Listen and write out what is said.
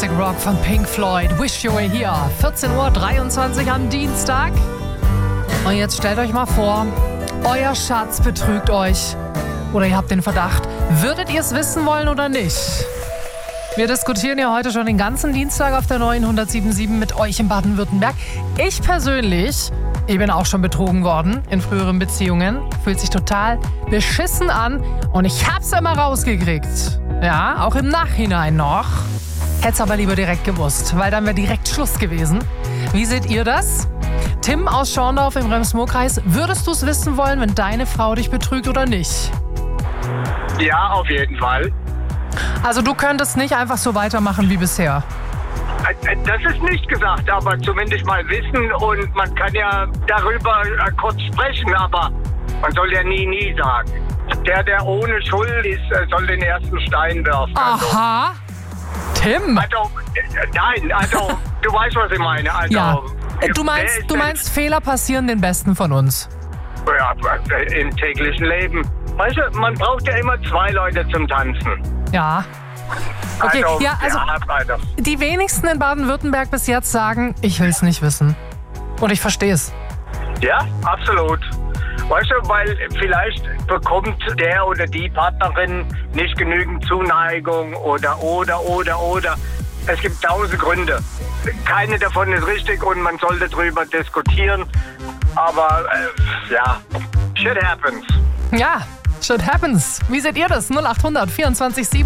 Classic Rock von Pink Floyd. Wish You Were Here. 14:23 Uhr am Dienstag. Und jetzt stellt euch mal vor, euer Schatz betrügt euch. Oder ihr habt den Verdacht. Würdet ihr es wissen wollen oder nicht? Wir diskutieren ja heute schon den ganzen Dienstag auf der neuen 107.7 mit euch in Baden-Württemberg. Ich persönlich, ich bin auch schon betrogen worden in früheren Beziehungen. Fühlt sich total beschissen an und ich hab's immer rausgekriegt. Ja, auch im Nachhinein noch. Hätt's aber lieber direkt gewusst, weil dann wäre direkt Schluss gewesen. Wie seht ihr das? Tim aus Schorndorf im Rems-Murr-Kreis, würdest du es wissen wollen, wenn deine Frau dich betrügt oder nicht? Ja, auf jeden Fall. Also du könntest nicht einfach so weitermachen wie bisher? Das ist nicht gesagt, aber zumindest mal wissen und man kann ja darüber kurz sprechen, aber man soll ja nie sagen. Der ohne Schuld ist, soll den ersten Stein werfen. Aha. Tim. Also, du weißt, was ich meine. Also, ja. Du meinst, Fehler passieren den Besten von uns? Ja, im täglichen Leben. Weißt du, man braucht ja immer zwei Leute zum Tanzen. Ja. Okay, also die wenigsten in Baden-Württemberg bis jetzt sagen, ich will es nicht wissen. Und ich verstehe es. Ja, absolut. Weißt du, weil vielleicht bekommt der oder die Partnerin nicht genügend Zuneigung oder. Es gibt 1000 Gründe. Keine davon ist richtig und man sollte drüber diskutieren. Aber shit happens. Ja, shit happens. Wie seht ihr das? 0800 24 7